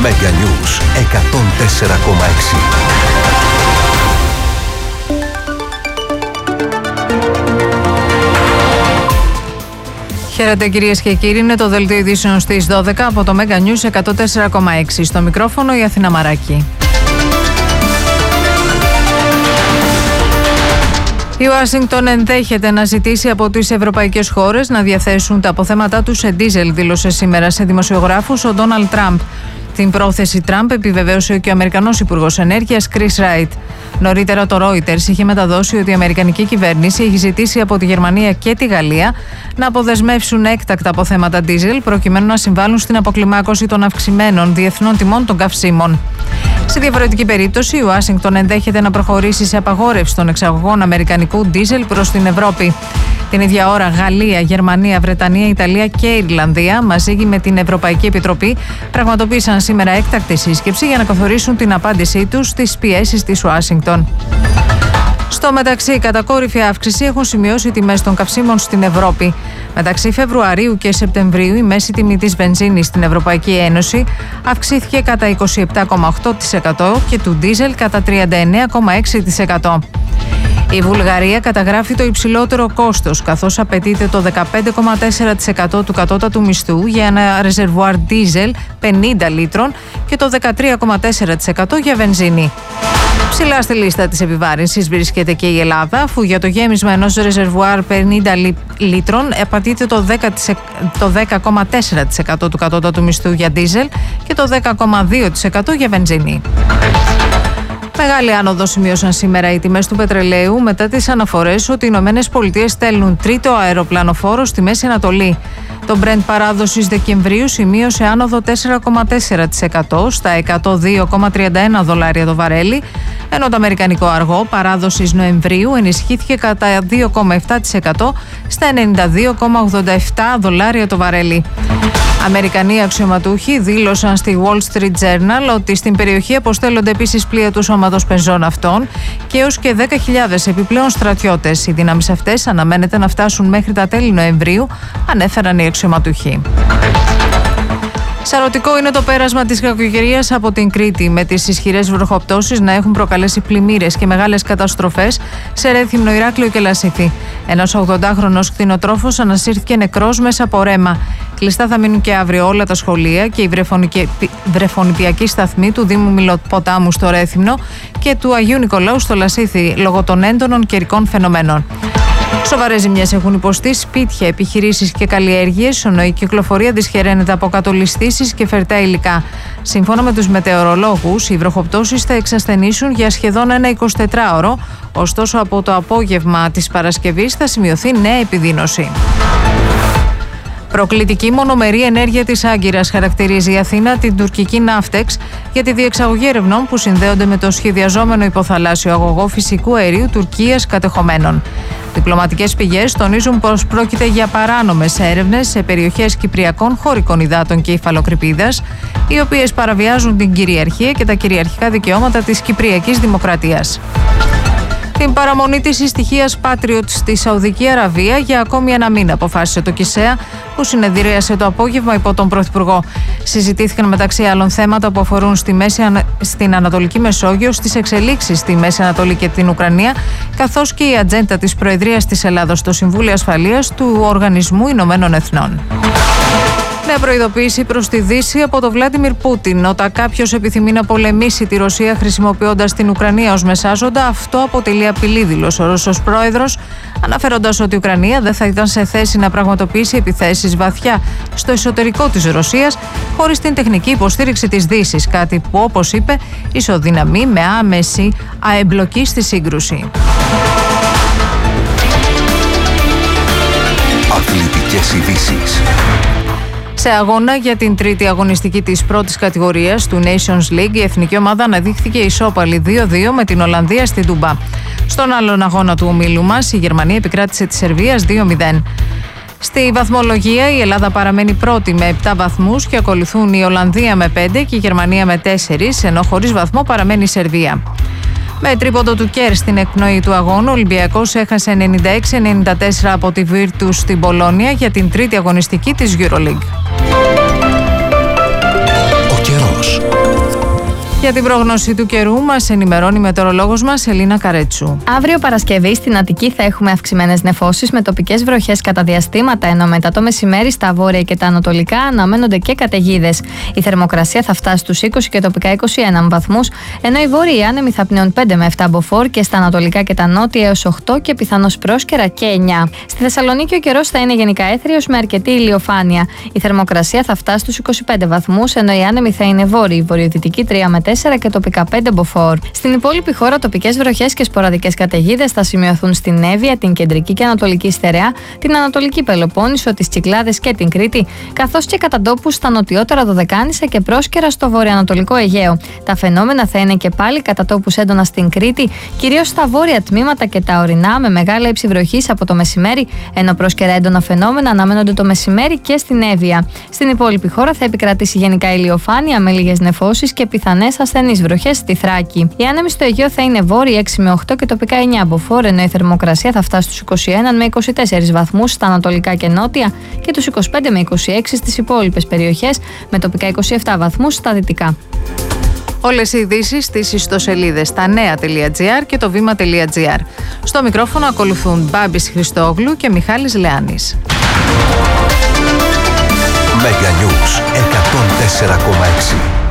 Mega News 104,6. Χαίρετε κυρίες και κύριοι, είναι το δελτίο ειδήσεων στις 12 από το Mega News 104,6. Στο μικρόφωνο η Αθήνα Μαράκη. Η Ουάσιγκτον ενδέχεται να ζητήσει από τις ευρωπαϊκές χώρες να διαθέσουν τα αποθέματά τους σε ντίζελ, δήλωσε σήμερα σε δημοσιογράφους ο Ντόναλντ Τραμπ. Την πρόθεση Τραμπ επιβεβαίωσε και ο Αμερικανός Υπουργός Ενέργειας Chris Wright. Νωρίτερα το Reuters είχε μεταδώσει ότι η Αμερικανική κυβέρνηση έχει ζητήσει από τη Γερμανία και τη Γαλλία να αποδεσμεύσουν έκτακτα αποθέματα ντίζελ προκειμένου να συμβάλλουν στην αποκλιμάκωση των αυξημένων διεθνών τιμών των καυσίμων. Σε διαφορετική περίπτωση, η Ουάσιγκτον ενδέχεται να προχωρήσει σε απαγόρευση των εξαγωγών αμερικανικού ντίζελ προς την Ευρώπη. Την ίδια ώρα, Γαλλία, Γερμανία, Βρετανία, Ιταλία και Ιρλανδία, μαζί με την Ευρωπαϊκή Επιτροπή, πραγματοποίησαν σήμερα έκτακτη σύσκεψη για να καθορίσουν την απάντησή τους στις πιέσεις της Ουάσιγκτον. Στο μεταξύ, κατακόρυφη αύξηση έχουν σημειώσει οι τιμές των καυσίμων στην Ευρώπη. Μεταξύ Φεβρουαρίου και Σεπτεμβρίου, η μέση τιμή της βενζίνης στην Ευρωπαϊκή Ένωση αυξήθηκε κατά 27,8% και του ντίζελ κατά 39,6%. Η Βουλγαρία καταγράφει το υψηλότερο κόστος, καθώς απαιτείται το 15,4% του κατώτατου μισθού για ένα ρεζερβουάρ ντίζελ 50 λίτρων και το 13,4% για βενζίνη. Ψηλά στη λίστα της επιβάρυνσης βρίσκεται και η Ελλάδα, αφού για το γέμισμα ενός ρεζερβουάρ 50 λίτρων απαιτείται το 10,4% του κατώτατου μισθού για ντίζελ και το 10,2% για βενζίνη. Μεγάλη άνοδο σημείωσαν σήμερα οι τιμές του πετρελαίου μετά τις αναφορές ότι οι ΗΠΑ στέλνουν τρίτο αεροπλανοφόρο στη Μέση Ανατολή. Το Brent παράδοσης Δεκεμβρίου σημείωσε άνοδο 4,4% στα $102,31 το βαρέλι, ενώ το αμερικανικό αργό παράδοσης Νοεμβρίου ενισχύθηκε κατά 2,7% στα $92,87 το βαρέλι. Αμερικανοί αξιωματούχοι δήλωσαν στη Wall Street Journal ότι στην περιοχή αποστέλλονται επίσης πλοία του σώματος πεζών και έως και 10.000 επιπλέον στρατιώτες. Οι δυνάμεις αυτές αναμένεται να φτάσουν μέχρι τα τέλη Νοεμβρίου, ανέφεραν οι αξιωματούχοι. Σαρωτικό είναι το πέρασμα της κακοκαιρίας από την Κρήτη, με τις ισχυρές βροχοπτώσεις να έχουν προκαλέσει πλημμύρες και μεγάλες καταστροφές σε Ρέθυμνο, Ηράκλειο και Λασίθι. Ένας 80χρονος κτηνοτρόφος ανασύρθηκε νεκρός μέσα από ρέμα. Κλειστά θα μείνουν και αύριο όλα τα σχολεία και οι βρεφονιπιακοί σταθμοί του Δήμου Μιλοποτάμου στο Ρέθυμνο και του Αγίου Νικολάου στο Λασίθι, λόγω των έντονων καιρικών φαινομένων. Σοβαρές ζημιές έχουν υποστεί σπίτια, επιχειρήσεις και καλλιέργειες, ενώ η κυκλοφορία δυσχεραίνεται από κατολισθήσεις και φερτά υλικά. Σύμφωνα με τους μετεωρολόγους, οι βροχοπτώσεις θα εξασθενήσουν για σχεδόν ένα 24ωρο, ωστόσο από το απόγευμα της Παρασκευής θα σημειωθεί νέα επιδείνωση. Προκλητική μονομερή ενέργεια της Άγκυρας χαρακτηρίζει η Αθήνα την τουρκική Ναύτεξ για τη διεξαγωγή ερευνών που συνδέονται με το σχεδιαζόμενο υποθαλάσσιο αγωγό φυσικού αερίου Τουρκίας κατεχομένων. Διπλωματικές πηγές τονίζουν πως πρόκειται για παράνομες έρευνες σε περιοχές κυπριακών χωρικών υδάτων και υφαλοκρηπίδας, οι οποίες παραβιάζουν την κυριαρχία και τα κυριαρχικά δικαιώματα της Κυπριακής Δημοκρατίας. Την παραμονή της ηστιχίας Patriot στη Σαουδική Αραβία για ακόμη ένα μήνα αποφάσισε το ΚΙΣΕΑ, που συνεδρίασε το απόγευμα υπό τον Πρωθυπουργό. Συζητήθηκαν μεταξύ άλλων θέματα που αφορούν στην Ανατολική Μεσόγειο, στις εξελίξεις στη Μέση Ανατολή και την Ουκρανία, καθώς και η ατζέντα της Προεδρίας της Ελλάδος στο Συμβούλιο Ασφαλείας του Οργανισμού Ηνωμένων Εθνών. Νέα προειδοποίηση προς τη Δύση από τον Βλάντιμιρ Πούτιν. Όταν κάποιος επιθυμεί να πολεμήσει τη Ρωσία χρησιμοποιώντας την Ουκρανία ως μεσάζοντα, αυτό αποτελεί απειλή, δήλωσε ο Ρώσος πρόεδρος, αναφέροντας ότι η Ουκρανία δεν θα ήταν σε θέση να πραγματοποιήσει επιθέσεις βαθιά στο εσωτερικό της Ρωσίας χωρίς την τεχνική υποστήριξη της Δύσης, κάτι που, όπως είπε, ισοδυναμεί με άμεση αεμπλοκή στη σύγκρουση. Αθλητικές ειδήσεις. Σε αγώνα για την τρίτη αγωνιστική της πρώτης κατηγορίας του Nations League, η εθνική ομάδα αναδείχθηκε ισόπαλη 2-2 με την Ολλανδία στη Ντουμπά. Στον άλλον αγώνα του ομίλου μας, η Γερμανία επικράτησε τη Σερβίας 2-0. Στη βαθμολογία, η Ελλάδα παραμένει πρώτη με 7 βαθμούς και ακολουθούν η Ολλανδία με 5 και η Γερμανία με 4, ενώ χωρίς βαθμό παραμένει η Σερβία. Με τρίποντο του Κέρ στην εκπνοή του αγώνα, ο Ολυμπιακός έχασε 96-94 από τη Virtus στην Πολόνια για την τρίτη αγωνιστική της EuroLeague. Ο καιρός. Για την πρόγνωση του καιρού μας ενημερώνει η μετεωρολόγος μας Ελίνα Καρέτσου. Αύριο Παρασκευή στην Αττική θα έχουμε αυξημένες νεφώσεις με τοπικές βροχές κατά διαστήματα, ενώ μετά το μεσημέρι στα βόρεια και τα ανατολικά αναμένονται και καταιγίδες. Η θερμοκρασία θα φτάσει στους 20 και τοπικά 21 βαθμούς, ενώ οι βόρειοι άνεμοι θα πνέουν 5 με 7 μποφόρ και στα ανατολικά και τα νότια έως 8 και πιθανώς πρόσκαιρα και 9. Στη Θεσσαλονίκη ο καιρός θα είναι γενικά έθριος με αρκετή ηλιοφάνεια. Η θερμοκρασία θα φτάσει στους 25 βαθμούς, ενώ οι άνεμοι θα είναι βόρειοι, βορειοδυτικοί 3 με 4 και τοπικά 5 μποφόρ. Στην υπόλοιπη χώρα, τοπικές βροχές και σποραδικές καταιγίδες θα σημειωθούν στην Εύβοια, την κεντρική και ανατολική Στερεά, την ανατολική Πελοπόννησο, τις Κυκλάδες και την Κρήτη, καθώς και κατά τόπους στα νοτιότερα Δωδεκάνησα και πρόσκαιρα στο βορειοανατολικό Αιγαίο. Τα φαινόμενα θα είναι και πάλι κατά τόπους έντονα στην Κρήτη, κυρίως στα βόρεια τμήματα και τα ορεινά, με μεγάλη ύψη βροχής από το μεσημέρι, ενώ πρόσκαιρα έντονα φαινόμενα αναμένονται το μεσημέρι και στην Εύβοια. Στην υπόλοιπη χώρα θα επικρατήσει γενικά ηλιοφάνεια με λίγες νεφώσεις και πιθανές ασθενείς βροχές στη Θράκη. Οι άνεμοι στο Αιγαίο θα είναι βόρειοι 6 με 8 και τοπικά 9 μποφόρ, ενώ η θερμοκρασία θα φτάσει στους 21 με 24 βαθμούς στα ανατολικά και νότια και τους 25 με 26 στις υπόλοιπες περιοχές, με τοπικά 27 βαθμούς στα δυτικά. Όλες οι ειδήσεις στις ιστοσελίδες stanea.gr και το vima.gr. Στο μικρόφωνο ακολουθούν Μπάμπης Χριστόγλου και Μιχάλης Λεάνης. Mega News 104,6.